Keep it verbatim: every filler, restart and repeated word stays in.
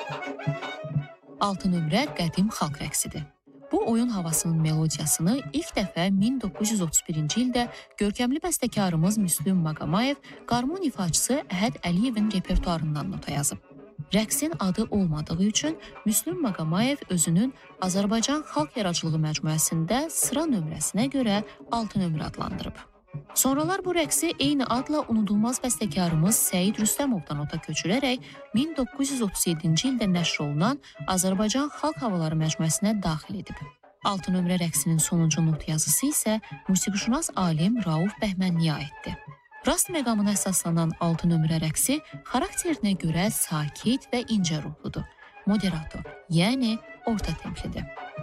Altı nömrə qədim xalq rəqsidir. Bu oyun havasının melodiyasını ilk dəfə min doqquz yüz otuz birinci ildə görkəmli bəstəkarımız Müslüm Maqomayev qarmon ifaçısı Əhəd Əliyevin repertuarından nota yazıb. Rəqsin adı olmadığı üçün Müslüm Maqomayev özünün Azərbaycan Xalq Yaradıcılığı məcmuəsində sıra nömrəsinə görə altı nömrə adlandırıb. Sonralar bu rəqsi eyni adla unudulmaz bəstəkarımız Səid Rüstəmovdan nota köçürərək min doqquz yüz otuz yeddinci ildə nəşr olunan Azərbaycan Xalq Havaları məcmuəsinə daxil edib. Altı nömrə rəqsinin sonuncu not yazısı isə musiqişünas alim Rauf Bəhmənliyə aiddir. Rast məqamına əsaslanan altı nömrə rəqsi xarakterinə görə sakit və incə ruhludur. Moderator, yəni orta templidir.